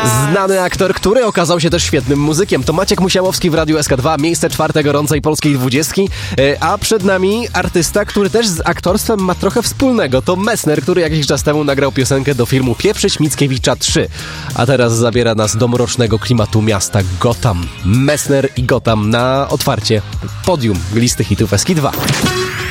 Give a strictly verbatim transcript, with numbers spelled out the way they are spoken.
Znany aktor, który okazał się też świetnym muzykiem. To Maciek Musiałowski w Radiu S K dwa, miejsce czwarte gorącej polskiej dwudziestki. A przed nami artysta, który też z aktorstwem ma trochę wspólnego. To Messner, który jakiś czas temu nagrał piosenkę do filmu Pieprzyć Mickiewicza trzy. A teraz zabiera nas do mrocznego klimatu miasta Gotham. Messner i Gotham na otwarcie podium listy hitów S K dwa.